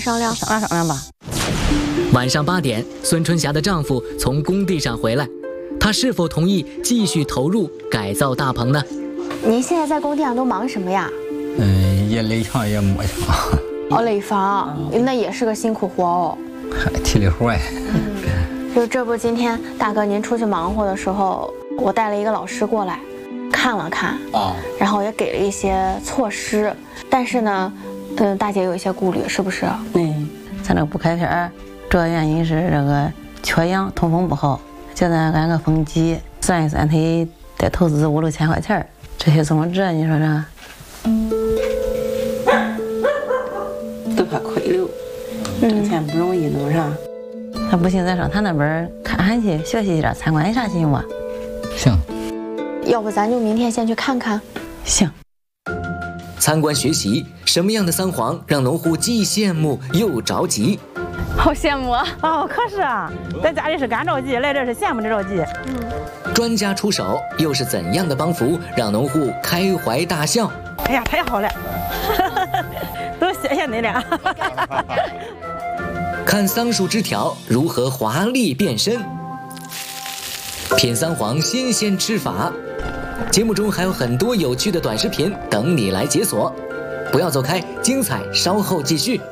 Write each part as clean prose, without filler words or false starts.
商量吧。 晚上8点，孙春霞的丈夫从工地上回来，她是否同意继续投入改造大棚呢？ 您现在在工地上都忙什么呀？ 也累墙也磨墙。 哦，垒房，那也是个辛苦活哦。 体力活呀。 就这不，今天大哥您出去忙活的时候，我带了一个老师过来，看了看啊，然后也给了一些措施，但是呢，大姐有一些顾虑，是不是？ 咱这个不开片，主要原因是这个缺氧，通风不好，叫咱安个风机，算一算，他得投资5、6千块钱，这些怎么治？你说这？都怕亏了，挣钱不容易，弄啥？那不行，咱上他那边看看去，学习一点，参观一下行不？ 行。 要不咱就明天先去看看？ 行。 参观学习，什么样的桑黄让农户既羡慕又着急？ 好羡慕啊！ 哦，可是啊，在家里是干着急，来这是羡慕的着急。 专家出手，又是怎样的帮扶让农户开怀大笑？ 哎呀，太好了，都谢谢你了。 看桑树枝条如何华丽变身，品桑黄新鲜吃法。节目中还有很多有趣的短视频等你来解锁，不要走开，精彩稍后继续。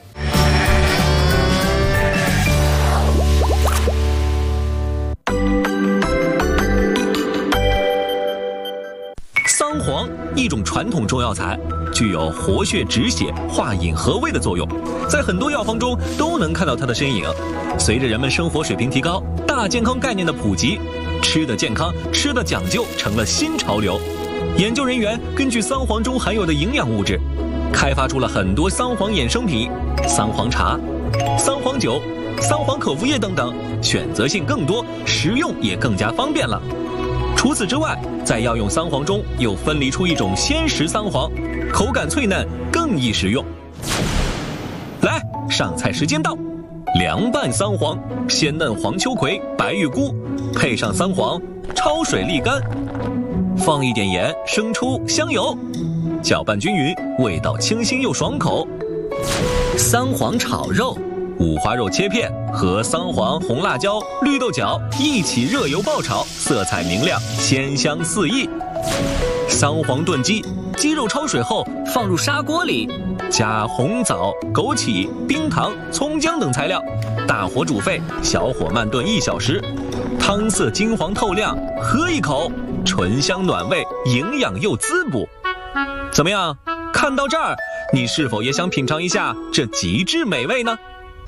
桑黄，一种传统中药材，具有活血止血、化饮和胃的作用，在很多药方中都能看到它的身影。随着人们生活水平提高，大健康概念的普及，吃的健康、吃的讲究成了新潮流。研究人员根据桑黄中含有的营养物质，开发出了很多桑黄衍生品，桑黄茶、桑黄酒、桑黄口服液等等，选择性更多，食用也更加方便了。除此之外，在药用桑黄中又分离出一种鲜食桑黄，口感脆嫩，更易食用。来，上菜时间到，凉拌桑黄，鲜嫩黄秋葵、白玉菇，配上桑黄，焯水沥干，放一点盐、生抽、香油，搅拌均匀，味道清新又爽口。桑黄炒肉，五花肉切片和桑黄、红辣椒、绿豆角一起热油爆炒，色彩明亮，鲜香四溢。桑黄炖鸡，鸡肉焯水后放入砂锅里，加红枣、枸杞、冰糖、葱姜等材料，大火煮沸，小火慢炖1小时，汤色金黄透亮，喝一口，醇香暖胃，营养又滋补。怎么样？看到这儿，你是否也想品尝一下这极致美味呢？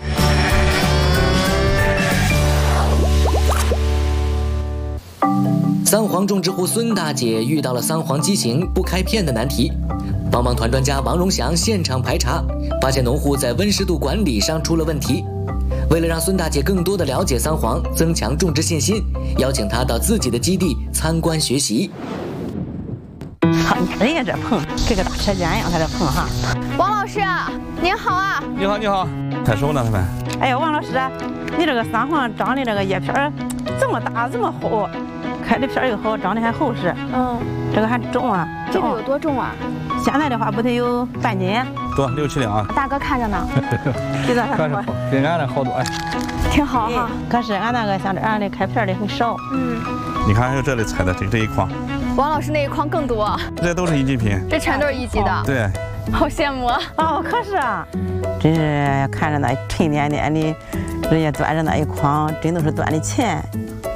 桑黄种植户孙大姐遇到了桑黄畸形不开片的难题，帮忙团专家王荣祥现场排查，发现农户在温湿度管理上出了问题。为了让孙大姐更多的了解桑黄，增强种植信心，邀请她到自己的基地参观学习。 好，人家这棚，这个大车间一样，他这棚哈。 王老师，您好啊！ 你好，你好，太熟了他们。 哎呀，王老师，你这个桑黄长的这个叶片这么大这么厚，开的片又好，长得还厚实。这个还重啊。 这个有多重啊？ 现在的话不得有半斤， 多6、7两啊。 大哥看着呢。 比咱还好， 比俺这好多哎。 挺好哈。 可是俺那个像这俺的开片的很少。 你看还有这里采的这一筐。 王老师那一筐更多。 这都是1级品。 这全都是1级的。 对。 好羡慕啊！ 哦，可是啊，真是看着那沉甸甸的，人家端着那一筐，真都是赚的钱。